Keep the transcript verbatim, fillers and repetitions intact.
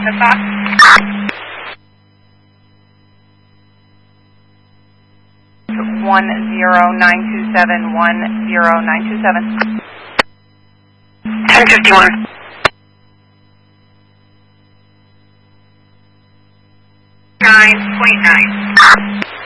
the Fox. One zero nine two seven one zero nine two seven. Ten fifty one. Nine point nine.